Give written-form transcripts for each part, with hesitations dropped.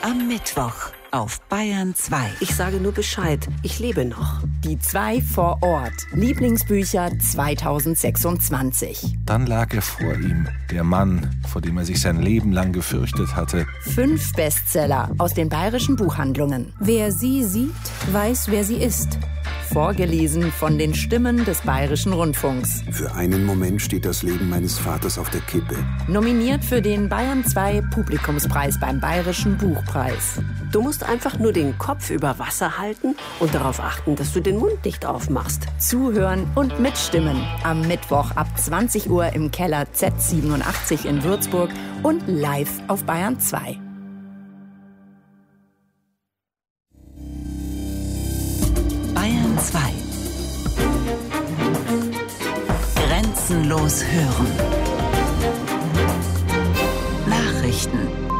am Mittwoch auf Bayern 2. Ich sage nur Bescheid, ich lebe noch. Die 2 vor Ort. Lieblingsbücher 2026. Dann lag er vor ihm, der Mann, vor dem er sich sein Leben lang gefürchtet hatte. 5 Bestseller aus den bayerischen Buchhandlungen. Wer sie sieht, weiß, wer sie ist. Vorgelesen von den Stimmen des Bayerischen Rundfunks. Für einen Moment steht das Leben meines Vaters auf der Kippe. Nominiert für den Bayern 2 Publikumspreis beim Bayerischen Buchpreis. Du musst einfach nur den Kopf über Wasser halten und darauf achten, dass du den Mund nicht aufmachst. Zuhören und mitstimmen. Am Mittwoch ab 20 Uhr im Keller Z87 in Würzburg und live auf Bayern 2. Bayern 2. Grenzenlos hören. Nachrichten.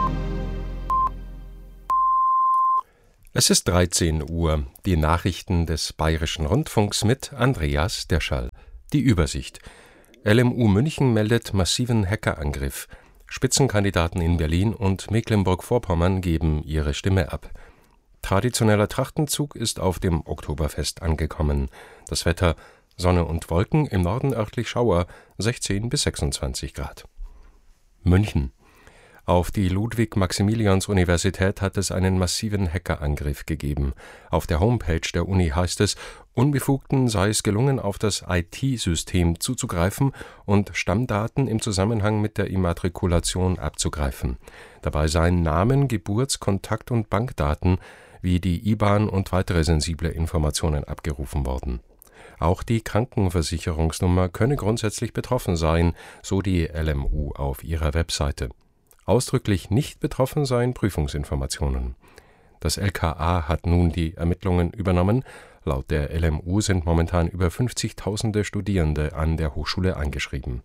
Es ist 13 Uhr. Die Nachrichten des Bayerischen Rundfunks mit Andreas Derschall. Die Übersicht. LMU München meldet massiven Hackerangriff. Spitzenkandidaten in Berlin und Mecklenburg-Vorpommern geben ihre Stimme ab. Traditioneller Trachtenzug ist auf dem Oktoberfest angekommen. Das Wetter: Sonne und Wolken, im Norden örtlich Schauer, 16 bis 26 Grad. München. Auf die Ludwig-Maximilians-Universität hat es einen massiven Hackerangriff gegeben. Auf der Homepage der Uni heißt es, Unbefugten sei es gelungen, auf das IT-System zuzugreifen und Stammdaten im Zusammenhang mit der Immatrikulation abzugreifen. Dabei seien Namen, Geburts-, Kontakt- und Bankdaten wie die IBAN und weitere sensible Informationen abgerufen worden. Auch die Krankenversicherungsnummer könne grundsätzlich betroffen sein, so die LMU auf ihrer Webseite. Ausdrücklich nicht betroffen seien Prüfungsinformationen. Das LKA hat nun die Ermittlungen übernommen. Laut der LMU sind momentan über 50.000 Studierende an der Hochschule eingeschrieben.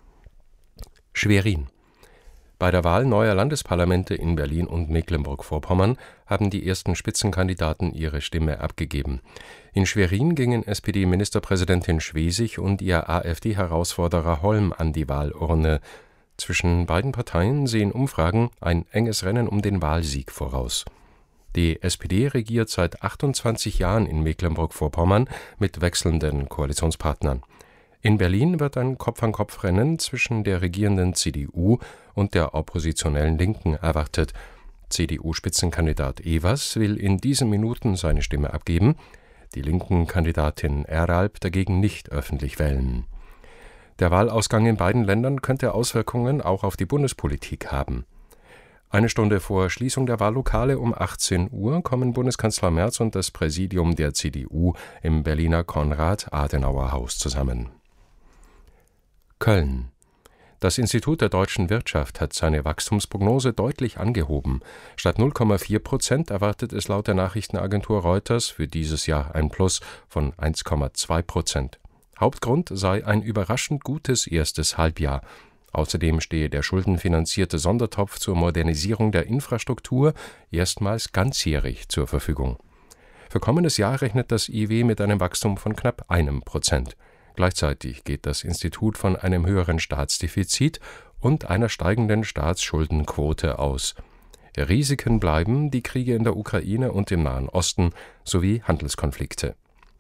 Schwerin. Bei der Wahl neuer Landesparlamente in Berlin und Mecklenburg-Vorpommern haben die ersten Spitzenkandidaten ihre Stimme abgegeben. In Schwerin gingen SPD-Ministerpräsidentin Schwesig und ihr AfD-Herausforderer Holm an die Wahlurne. Zwischen beiden Parteien sehen Umfragen ein enges Rennen um den Wahlsieg voraus. Die SPD regiert seit 28 Jahren in Mecklenburg-Vorpommern mit wechselnden Koalitionspartnern. In Berlin wird ein Kopf-an-Kopf-Rennen zwischen der regierenden CDU und der oppositionellen Linken erwartet. CDU-Spitzenkandidat Evers will in diesen Minuten seine Stimme abgeben, die Linken-Kandidatin Eralb dagegen nicht öffentlich wählen. Der Wahlausgang in beiden Ländern könnte Auswirkungen auch auf die Bundespolitik haben. Eine Stunde vor Schließung der Wahllokale um 18 Uhr kommen Bundeskanzler Merz und das Präsidium der CDU im Berliner Konrad-Adenauer-Haus zusammen. Köln. Das Institut der deutschen Wirtschaft hat seine Wachstumsprognose deutlich angehoben. Statt 0,4% erwartet es laut der Nachrichtenagentur Reuters für dieses Jahr ein Plus von 1,2%. Hauptgrund sei ein überraschend gutes erstes Halbjahr. Außerdem stehe der schuldenfinanzierte Sondertopf zur Modernisierung der Infrastruktur erstmals ganzjährig zur Verfügung. Für kommendes Jahr rechnet das IW mit einem Wachstum von knapp 1%. Gleichzeitig geht das Institut von einem höheren Staatsdefizit und einer steigenden Staatsschuldenquote aus. Risiken bleiben die Kriege in der Ukraine und im Nahen Osten sowie Handelskonflikte.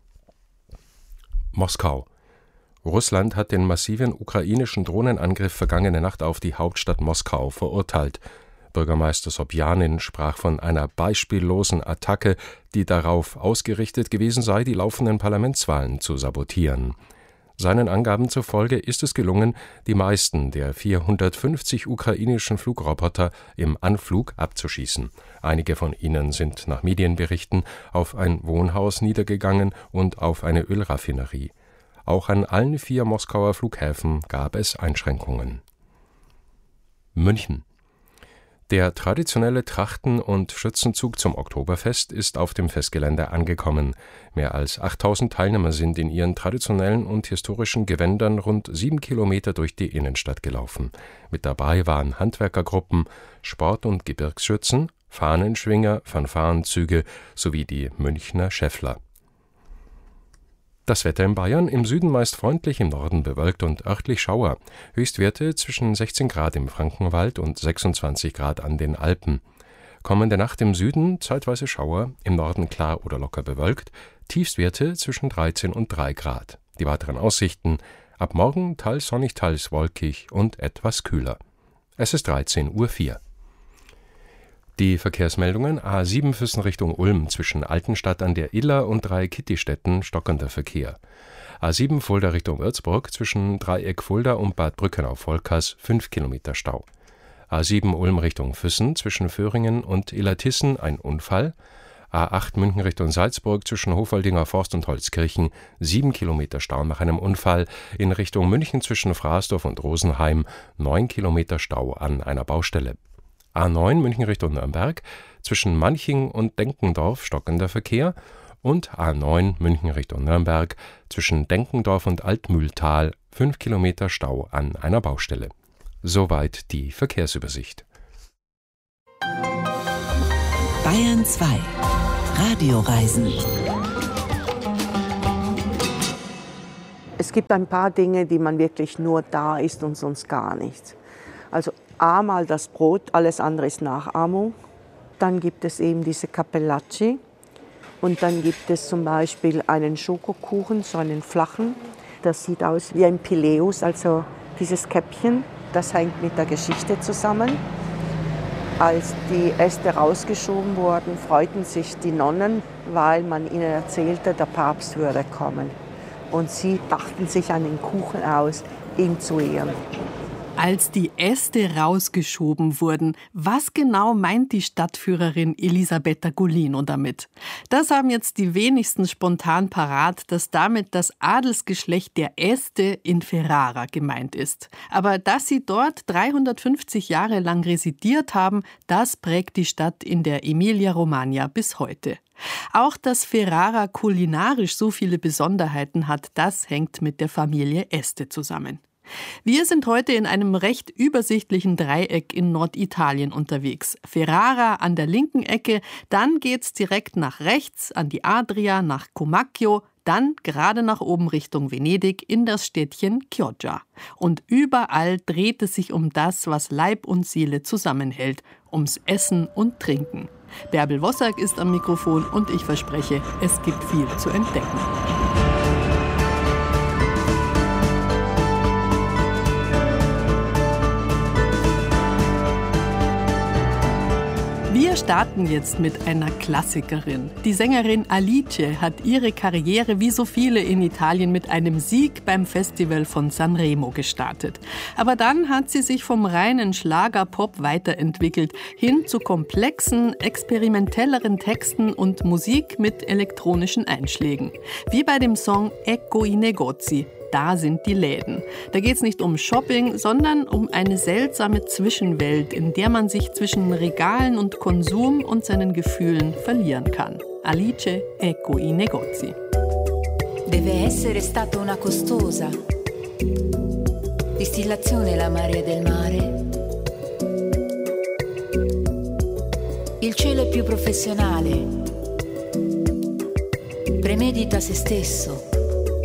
Moskau. Russland hat den massiven ukrainischen Drohnenangriff vergangene Nacht auf die Hauptstadt Moskau verurteilt. Bürgermeister Sobjanin sprach von einer beispiellosen Attacke, die darauf ausgerichtet gewesen sei, die laufenden Parlamentswahlen zu sabotieren. Seinen Angaben zufolge ist es gelungen, die meisten der 450 ukrainischen Flugroboter im Anflug abzuschießen. Einige von ihnen sind nach Medienberichten auf ein Wohnhaus niedergegangen und auf eine Ölraffinerie. Auch an allen 4 Moskauer Flughäfen gab es Einschränkungen. München. Der traditionelle Trachten- und Schützenzug zum Oktoberfest ist auf dem Festgelände angekommen. Mehr als 8.000 Teilnehmer sind in ihren traditionellen und historischen Gewändern rund 7 Kilometer durch die Innenstadt gelaufen. Mit dabei waren Handwerkergruppen, Sport- und Gebirgsschützen, Fahnenschwinger, Fanfarenzüge sowie die Münchner Schäffler. Das Wetter in Bayern: im Süden meist freundlich, im Norden bewölkt und örtlich Schauer. Höchstwerte zwischen 16 Grad im Frankenwald und 26 Grad an den Alpen. Kommende Nacht im Süden zeitweise Schauer, im Norden klar oder locker bewölkt, Tiefstwerte zwischen 13 und 3 Grad. Die weiteren Aussichten: ab morgen teils sonnig, teils wolkig und etwas kühler. Es ist 13:04 Uhr. Die Verkehrsmeldungen: A7 Füssen Richtung Ulm zwischen Altenstadt an der Iller und Drei-Kitty-Städten stockender Verkehr. A7 Fulda Richtung Würzburg zwischen Dreieck Fulda und Bad Brückenau-Volkers 5 Kilometer Stau. A7 Ulm Richtung Füssen zwischen Föhringen und Illertissen ein Unfall. A8 München Richtung Salzburg zwischen Hofaldinger Forst und Holzkirchen 7 Kilometer Stau nach einem Unfall. In Richtung München zwischen Fraßdorf und Rosenheim 9 Kilometer Stau an einer Baustelle. A9 München Richtung Nürnberg zwischen Manching und Denkendorf stockender Verkehr und A9 München Richtung Nürnberg zwischen Denkendorf und Altmühltal 5 Kilometer Stau an einer Baustelle. Soweit die Verkehrsübersicht. Bayern 2 Radioreisen. Es gibt ein paar Dinge, die man wirklich nur da isst und sonst gar nichts. Also einmal das Brot, alles andere ist Nachahmung. Dann gibt es eben diese Cappellacci. Und dann gibt es zum Beispiel einen Schokokuchen, so einen flachen. Das sieht aus wie ein Pileus, also dieses Käppchen. Das hängt mit der Geschichte zusammen. Als die Äste rausgeschoben wurden, freuten sich die Nonnen, weil man ihnen erzählte, der Papst würde kommen. Und sie dachten sich einen Kuchen aus, ihm zu ehren. Als die Äste rausgeschoben wurden, was genau meint die Stadtführerin Elisabetta Golino damit? Das haben jetzt die wenigsten spontan parat, dass damit das Adelsgeschlecht der Este in Ferrara gemeint ist. Aber dass sie dort 350 Jahre lang residiert haben, das prägt die Stadt in der Emilia-Romagna bis heute. Auch dass Ferrara kulinarisch so viele Besonderheiten hat, das hängt mit der Familie Este zusammen. Wir sind heute in einem recht übersichtlichen Dreieck in Norditalien unterwegs. Ferrara an der linken Ecke, dann geht's direkt nach rechts an die Adria, nach Comacchio, dann gerade nach oben Richtung Venedig in das Städtchen Chioggia. Und überall dreht es sich um das, was Leib und Seele zusammenhält, ums Essen und Trinken. Bärbel Wossack ist am Mikrofon und ich verspreche, es gibt viel zu entdecken. Wir starten jetzt mit einer Klassikerin. Die Sängerin Alice hat ihre Karriere wie so viele in Italien mit einem Sieg beim Festival von Sanremo gestartet. Aber dann hat sie sich vom reinen Schlagerpop weiterentwickelt, hin zu komplexen, experimentelleren Texten und Musik mit elektronischen Einschlägen. Wie bei dem Song Ecco i negozi. Da sind die Läden. Da geht es nicht um Shopping, sondern um eine seltsame Zwischenwelt, in der man sich zwischen Regalen und Konsum und seinen Gefühlen verlieren kann. Alice, Ecco i negozi. Deve essere stata una costosa distillazione la marea del mare. Il cielo è più professionale, premedita se stesso.